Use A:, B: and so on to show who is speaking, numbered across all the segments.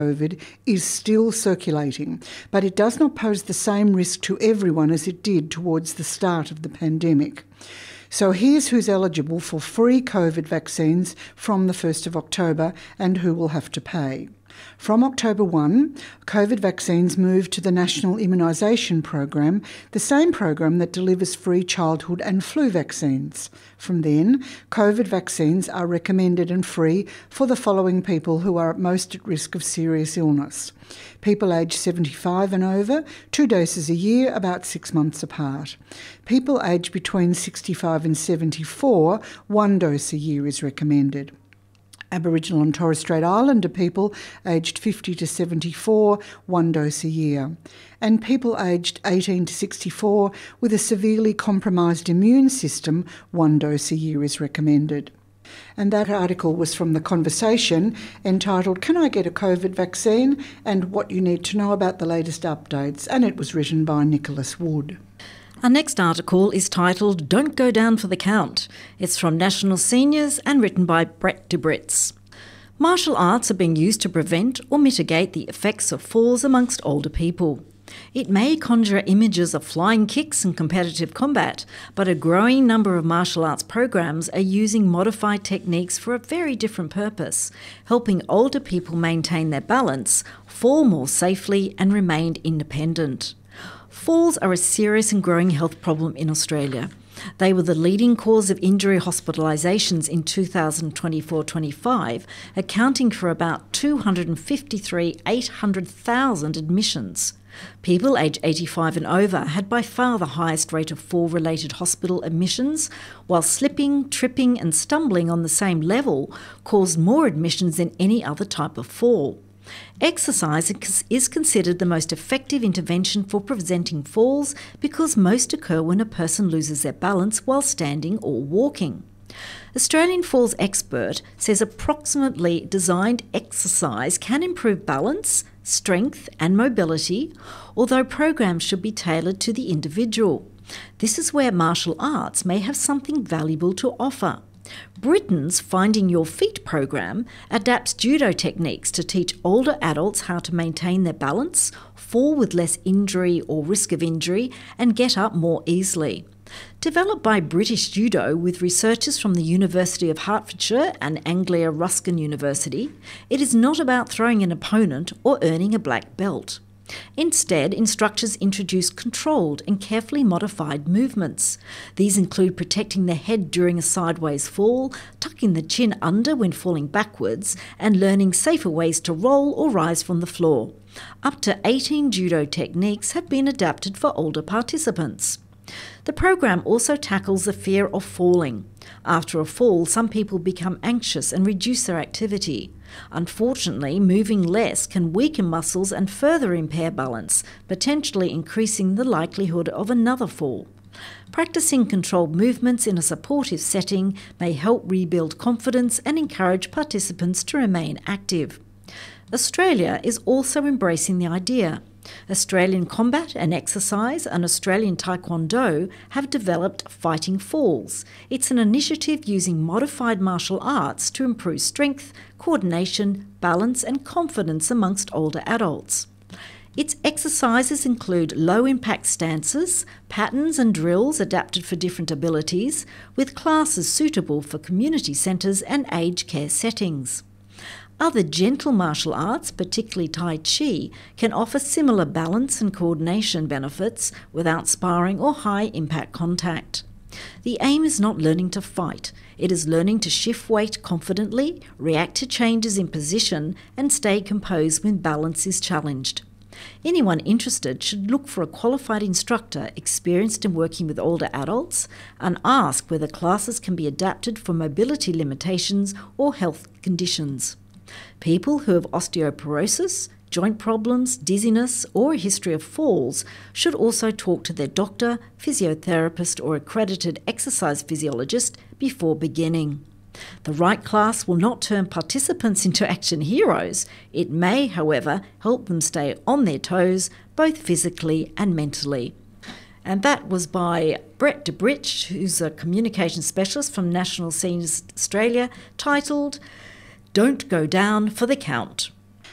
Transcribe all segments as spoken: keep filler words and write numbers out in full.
A: COVID is still circulating, but it does not pose the same risk to everyone as it did towards the start of the pandemic. So here's who's eligible for free COVID vaccines from the first of October and who will have to pay. From October first, COVID vaccines moved to the National Immunisation Program, the same program that delivers free childhood and flu vaccines. From then, COVID vaccines are recommended and free for the following people who are most at risk of serious illness. People aged seventy-five and over, two doses a year, about six months apart. People aged between sixty-five and seventy-four, one dose a year is recommended. Aboriginal and Torres Strait Islander people aged fifty to seventy-four, one dose a year. And people aged eighteen to sixty-four with a severely compromised immune system, one dose a year is recommended. And that article was from The Conversation, entitled "Can I Get a COVID Vaccine?" and What You Need to Know About the Latest Updates, and it was written by Nicholas Wood.
B: Our next article is titled "Don't Go Down for the Count." It's from National Seniors and written by Brett de Brits. Martial arts are being used to prevent or mitigate the effects of falls amongst older people. It may conjure images of flying kicks and competitive combat, but a growing number of martial arts programs are using modified techniques for a very different purpose, helping older people maintain their balance, fall more safely and remain independent. Falls are a serious and growing health problem in Australia. They were the leading cause of injury hospitalisations in two thousand twenty-four twenty-five, accounting for about two hundred fifty-three thousand eight hundred thousand admissions. People aged eighty-five and over had by far the highest rate of fall-related hospital admissions, while slipping, tripping and stumbling on the same level caused more admissions than any other type of fall. Exercise is considered the most effective intervention for preventing falls because most occur when a person loses their balance while standing or walking. Australian Falls expert says approximately designed exercise can improve balance, strength and mobility, although programs should be tailored to the individual. This is where martial arts may have something valuable to offer. Britain's Finding Your Feet program adapts judo techniques to teach older adults how to maintain their balance, fall with less injury or risk of injury, and get up more easily. Developed by British Judo with researchers from the University of Hertfordshire and Anglia Ruskin University, it is not about throwing an opponent or earning a black belt. Instead, instructors introduce controlled and carefully modified movements. These include protecting the head during a sideways fall, tucking the chin under when falling backwards, and learning safer ways to roll or rise from the floor. Up to eighteen judo techniques have been adapted for older participants. The program also tackles the fear of falling. After a fall, some people become anxious and reduce their activity. Unfortunately, moving less can weaken muscles and further impair balance, potentially increasing the likelihood of another fall. Practicing controlled movements in a supportive setting may help rebuild confidence and encourage participants to remain active. Australia is also embracing the idea. Australian Combat and Exercise and Australian Taekwondo have developed Fighting Falls. It's an initiative using modified martial arts to improve strength, coordination, balance and confidence amongst older adults. Its exercises include low-impact stances, patterns and drills adapted for different abilities, with classes suitable for community centres and aged care settings. Other gentle martial arts, particularly Tai Chi, can offer similar balance and coordination benefits without sparring or high-impact contact. The aim is not learning to fight. It is learning to shift weight confidently, react to changes in position, and stay composed when balance is challenged. Anyone interested should look for a qualified instructor experienced in working with older adults and ask whether classes can be adapted for mobility limitations or health conditions. People who have osteoporosis, joint problems, dizziness or a history of falls should also talk to their doctor, physiotherapist or accredited exercise physiologist before beginning. The right class will not turn participants into action heroes. It may, however, help them stay on their toes, both physically and mentally. And that was by Brett de Brits, who's a communication specialist from National Seniors Australia, titled "Don't Go Down for the Count."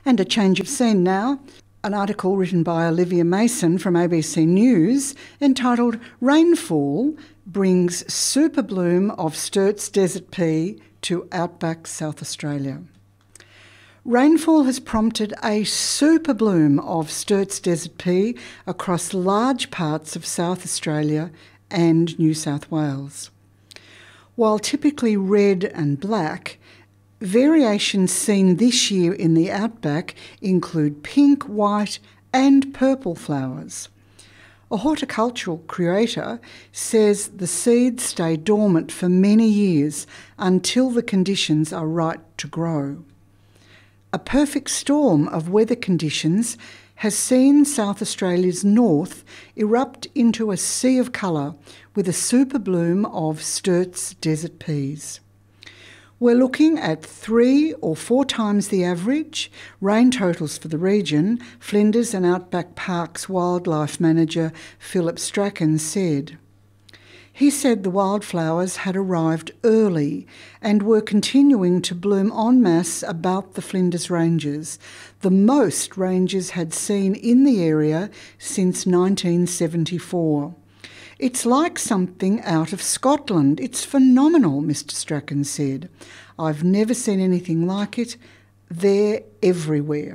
A: And a change of scene now. An article written by Olivia Mason from A B C News entitled "Rainfall Brings Super Bloom of Sturt's Desert Pea to Outback South Australia." Rainfall has prompted a super bloom of Sturt's Desert Pea across large parts of South Australia and New South Wales. While typically red and black, variations seen this year in the outback include pink, white and purple flowers. A horticultural curator says the seeds stay dormant for many years until the conditions are right to grow. A perfect storm of weather conditions has seen South Australia's north erupt into a sea of colour with a super bloom of Sturt's desert peas. We're looking at three or four times the average rain totals for the region, Flinders and Outback Parks Wildlife Manager Philip Strachan said. He said the wildflowers had arrived early and were continuing to bloom en masse about the Flinders Ranges, the most ranges had seen in the area since nineteen seventy-four. "It's like something out of Scotland. It's phenomenal," Mister Strachan said. "I've never seen anything like it. They're everywhere.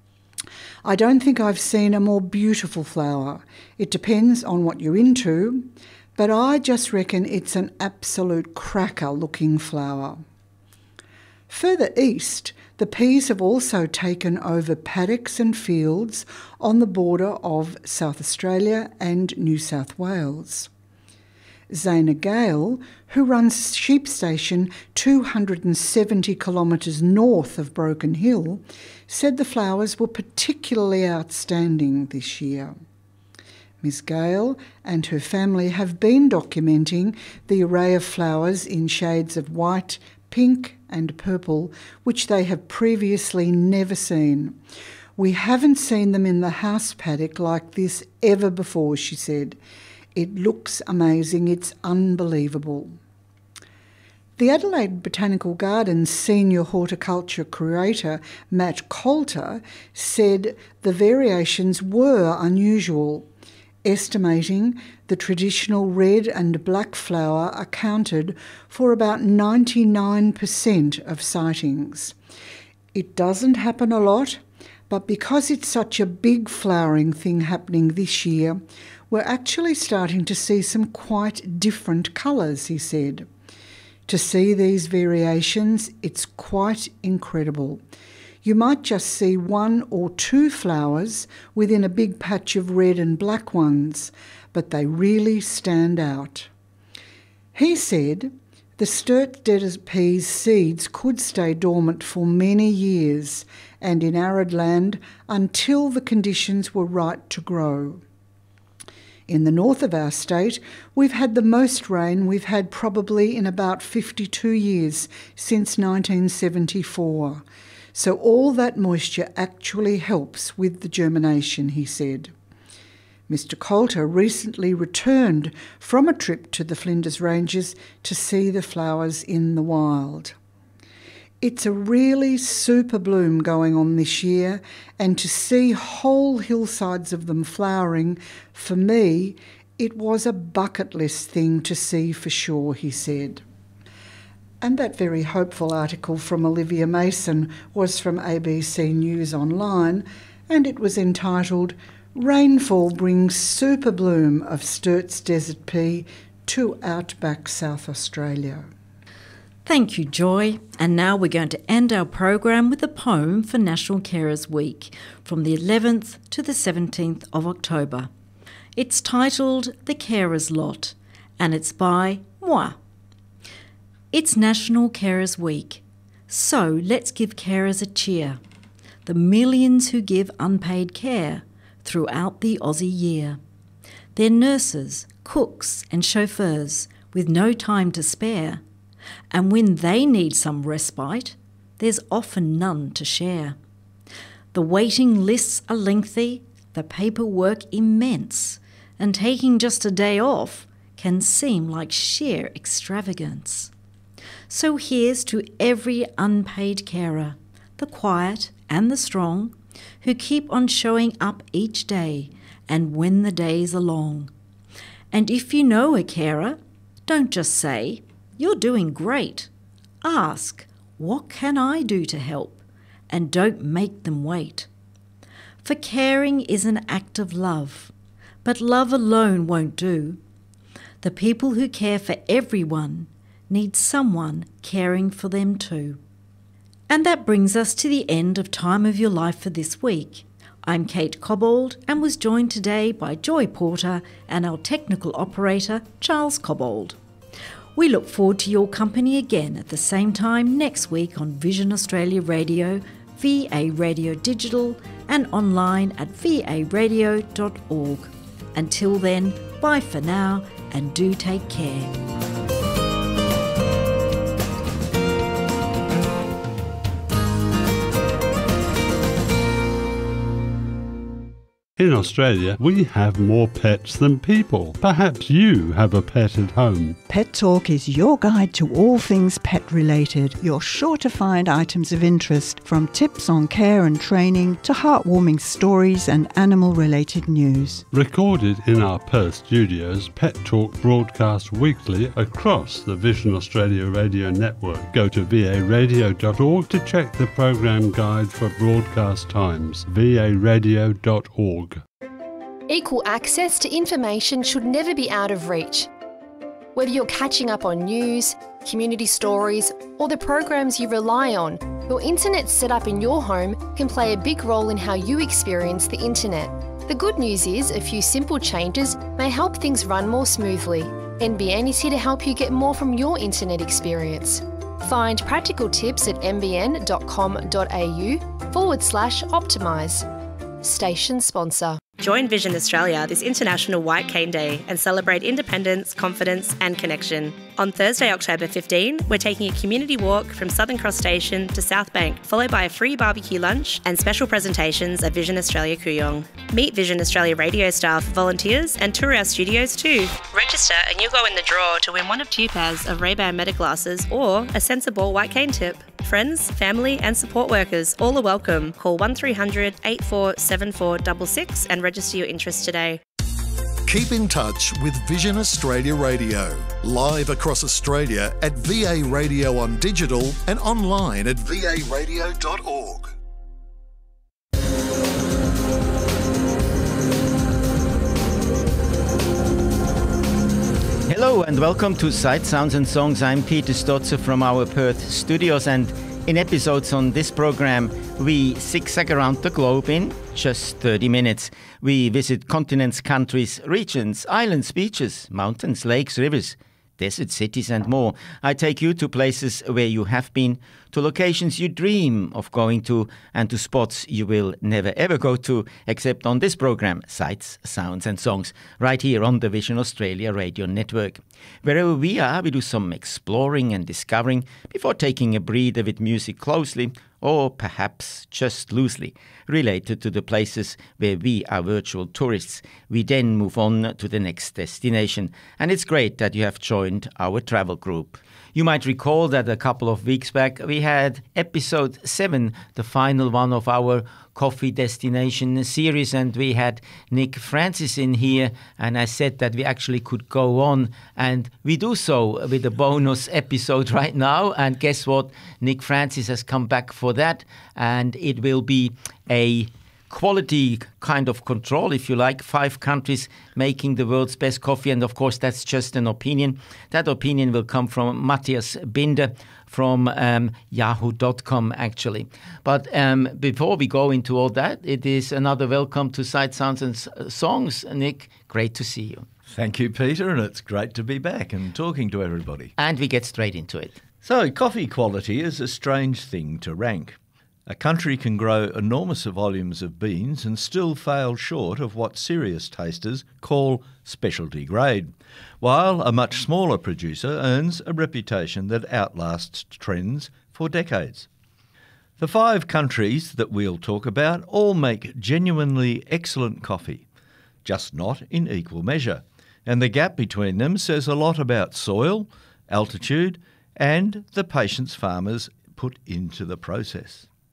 A: I don't think I've seen a more beautiful flower. It depends on what you're into, but I just reckon it's an absolute cracker-looking flower." Further east, the peas have also taken over paddocks and fields on the border of South Australia and New South Wales. Zaina Gale, who runs a sheep station two hundred seventy kilometres north of Broken Hill, said the flowers were particularly outstanding this year. Miss Gale and her family have been documenting the array of flowers in shades of white, pink and purple, which they have previously never seen. "We haven't seen them in the house paddock like this ever before," she said. "It looks amazing. It's unbelievable." The Adelaide Botanical Gardens senior horticulture curator Matt Coulter said the variations were unusual, estimating the traditional red and black flower accounted for about ninety-nine percent of sightings. "It doesn't happen a lot, but because it's such a big flowering thing happening this year, we're actually starting to see some quite different colours," he said. "To see these variations, it's quite incredible. You might just see one or two flowers within a big patch of red and black ones, but they really stand out." He said the Sturt Desert Peas seeds could stay dormant for many years and in arid land until the conditions were right to grow. In the north of our state, we've had the most rain we've had probably in about fifty-two years, since nineteen seventy-four. So all that moisture actually helps with the germination, he said. Mister Coulter recently returned from a trip to the Flinders Ranges to see the flowers in the wild. It's a really super bloom going on this year, and to see whole hillsides of them flowering, for me, it was a bucket list thing to see for sure, he said. And that very hopeful article from Olivia Mason was from A B C News Online, and it was entitled "Rainfall Brings Super Bloom of Sturt's Desert Pea to Outback South Australia."
B: Thank you, Joy. And now we're going to end our program with a poem for National Carers Week from the eleventh to the seventeenth of October. It's titled The Carers Lot, and it's by moi. It's National Carers Week, so let's give carers a cheer. The millions who give unpaid care throughout the Aussie year. They're nurses, cooks and chauffeurs with no time to spare. And when they need some respite, there's often none to share. The waiting lists are lengthy, the paperwork immense, and taking just a day off can seem like sheer extravagance. So here's to every unpaid carer, the quiet and the strong, who keep on showing up each day and when the days are long. And if you know a carer, don't just say, "You're doing great." Ask, "What can I do to help?" And don't make them wait. For caring is an act of love, but love alone won't do. The people who care for everyone need someone caring for them too. And that brings us to the end of Time of Your Life for this week. I'm Kate Cobbold and was joined today by Joy Porter and our technical operator, Charles Cobbold. We look forward to your company again at the same time next week on Vision Australia Radio, V A Radio Digital, and online at v a radio dot org. Until then, bye for now and do take care.
C: In Australia, we have more pets than people. Perhaps you have a pet at home.
D: Pet Talk is your guide to all things pet-related. You're sure to find items of interest, from tips on care and training to heartwarming stories and animal-related news.
C: Recorded in our Perth studios, Pet Talk broadcasts weekly across the Vision Australia Radio Network. Go to v a radio dot org to check the program guide for broadcast times. v a radio dot org.
E: Equal access to information should never be out of reach. Whether you're catching up on news, community stories, or the programs you rely on, your internet setup in your home can play a big role in how you experience the internet. The good news is a few simple changes may help things run more smoothly. N B N is here to help you get more from your internet experience. Find practical tips at n b n dot com dot a u forward slash optimise. Station sponsor.
F: Join Vision Australia this International White Cane Day and celebrate independence, confidence and connection. On Thursday, October fifteenth, we're taking a community walk from Southern Cross Station to South Bank, followed by a free barbecue lunch and special presentations at Vision Australia Kooyong. Meet Vision Australia radio staff, volunteers and tour our studios too. Register and you'll go in the draw to win one of two pairs of Ray-Ban Meta glasses or a sensible white cane tip. Friends, family and support workers all are welcome. Call one three hundred, eight four seven four six six and register your interest today.
G: Keep in touch with Vision Australia Radio, live across Australia at V A Radio on digital and online at v a radio dot org.
H: Hello and welcome to Sight, Sounds and Songs. I'm Peter Stotzer from our Perth studios, and in episodes on this program we zigzag around the globe in just thirty minutes. We visit continents, countries, regions, islands, beaches, mountains, lakes, rivers, desert cities and more. I take you to places where you have been, to locations you dream of going to, and to spots you will never ever go to, except on this program, Sights, Sounds and Songs, right here on the Vision Australia Radio Network. Wherever we are, we do some exploring and discovering before taking a breather with music closely, or perhaps just loosely related to the places where we are virtual tourists. We then move on to the next destination, and it's great that you have joined our travel group. You might recall that a couple of weeks back we had episode seven, the final one of our coffee destination series, and we had Nick Francis in here, and I said that we actually could go on, and we do so with a bonus episode right now. And guess what? Nick Francis has come back for that, and it will be a quality kind of control, if you like, five countries making the world's best coffee. And of course, that's just an opinion. That opinion will come from Matthias Binder from um, yahoo dot com, actually. But um, before we go into all that, it is another welcome to Sight, Sounds and Songs. Nick, great to see you.
I: Thank you, Peter, and it's great to be back and talking to everybody.
H: And we get straight into it.
I: So, coffee quality is a strange thing to rank. A country can grow enormous volumes of beans and still fail short of what serious tasters call specialty grade, while a much smaller producer earns a reputation that outlasts trends for decades. The five countries that we'll talk about all make genuinely excellent coffee, just not in equal measure, and the gap between them says a lot about soil, altitude, and the patience farmers put into the process.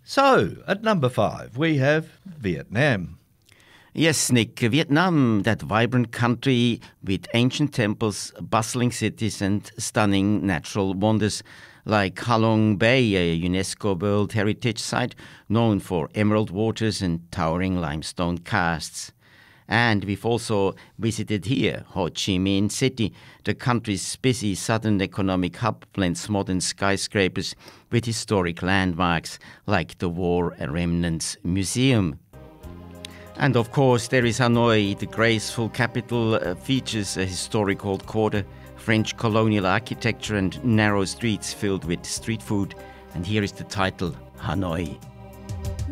I: So, at number five, we have Vietnam.
H: Yes, Nick, Vietnam, that vibrant country with ancient temples, bustling cities and stunning natural wonders like Ha Long Bay, a UNESCO World Heritage Site known for emerald waters and towering limestone casts. And we've also visited here Ho Chi Minh City, the country's busy southern economic hub blends modern skyscrapers with historic landmarks like the War Remnants Museum. And of course, there is Hanoi, the graceful capital, uh, features a historic old quarter, French colonial architecture and narrow streets filled with street food. And here is the title, Hanoi.